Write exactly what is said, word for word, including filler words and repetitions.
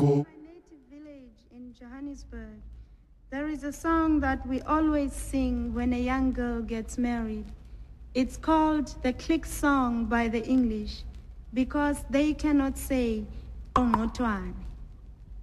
native village in Johannesburg, there is a song that we always sing when a young girl gets married. It's called the click song by the English because they cannot say Ongotwane.